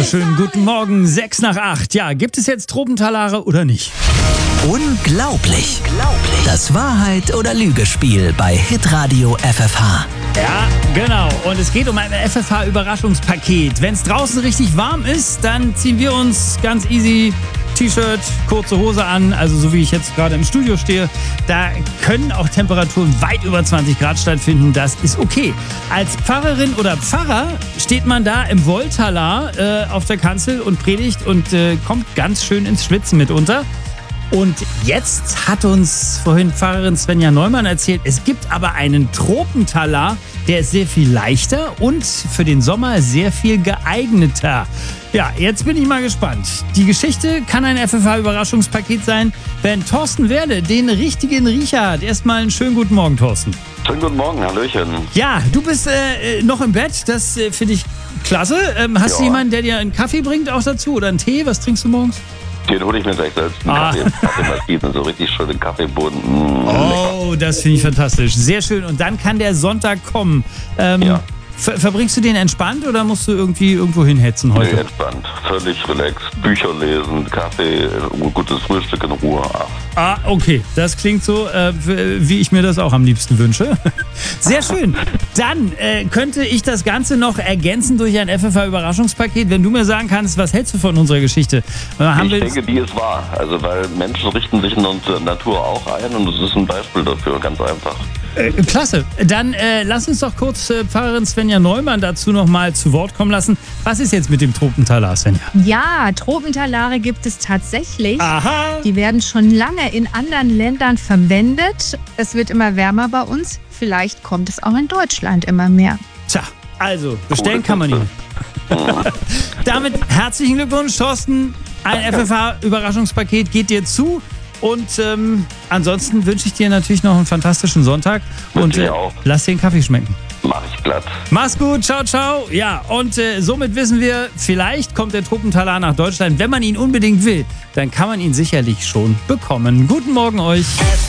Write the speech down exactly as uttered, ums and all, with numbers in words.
wunderschönen guten Morgen, sechs nach acht. Ja, gibt es jetzt Tropentalare oder nicht? Unglaublich. Das Wahrheit- oder Lügespiel bei Hitradio F F H. Ja, genau. Und es geht um ein F F H-Überraschungspaket. Wenn es draußen richtig warm ist, dann ziehen wir uns ganz easy T-Shirt, kurze Hose an, also so wie ich jetzt gerade im Studio stehe. Da können auch Temperaturen weit über zwanzig Grad stattfinden. Das ist okay. Als Pfarrerin oder Pfarrer steht man da im Wolltalar äh, auf der Kanzel und predigt und äh, kommt ganz schön ins Schwitzen mitunter. Und jetzt hat uns vorhin Pfarrerin Svenja Neumann erzählt, es gibt aber einen Tropentalar, der ist sehr viel leichter und für den Sommer sehr viel geeigneter. Ja, jetzt bin ich mal gespannt. Die Geschichte kann ein F F H-Überraschungspaket sein, wenn Thorsten Werle den richtigen Riecher hat. Erstmal einen schönen guten Morgen, Thorsten. Schönen guten Morgen, Hallöchen. Ja, du bist äh, noch im Bett, das äh, finde ich klasse. Ähm, hast Ja. du jemanden, der dir einen Kaffee bringt auch dazu oder einen Tee? Was trinkst du morgens? Den hole ich mir gleich selbst einen Ah. Kaffee. Kaffeemaschine, so richtig schönen Kaffeeboden. Mm, Oh, das finde ich fantastisch. Sehr schön. Und dann kann der Sonntag kommen. Ähm, Ja. ver- verbringst du den entspannt oder musst du irgendwie irgendwo hinhetzen Nee, heute? entspannt. Völlig relaxed. Bücher lesen, Kaffee, äh, gutes Frühstück in Ruhe. Ach, Ah, okay. Das klingt so, äh, w- wie ich mir das auch am liebsten wünsche. Sehr schön. Dann äh, könnte ich das Ganze noch ergänzen durch ein F F H-Überraschungspaket. Wenn du mir sagen kannst, was hältst du von unserer Geschichte? Äh, haben ich wir denke, die ist wahr. Also, weil Menschen richten sich in unserer Natur auch ein und es ist ein Beispiel dafür, ganz einfach. Äh, klasse. Dann äh, lass uns doch kurz äh, Pfarrerin Svenja Neumann dazu noch mal zu Wort kommen lassen. Was ist jetzt mit dem Tropentalar, Svenja? Ja, Tropentalare gibt es tatsächlich. Aha. Die werden schon lange in anderen Ländern verwendet. Es wird immer wärmer bei uns. Vielleicht kommt es auch in Deutschland immer mehr. Tja, also, bestellen Gute kann man ihn. Tipps. Damit herzlichen Glückwunsch, Thorsten. Ein F F H-Überraschungspaket geht dir zu. Und ähm, ansonsten wünsche ich dir natürlich noch einen fantastischen Sonntag. Wünsche Und ich äh, auch. lass dir den Kaffee schmecken. Mach ich glatt. Mach's gut, ciao, ciao. Ja, und äh, somit wissen wir, vielleicht kommt der Tropentalar nach Deutschland. Wenn man ihn unbedingt will, dann kann man ihn sicherlich schon bekommen. Guten Morgen euch.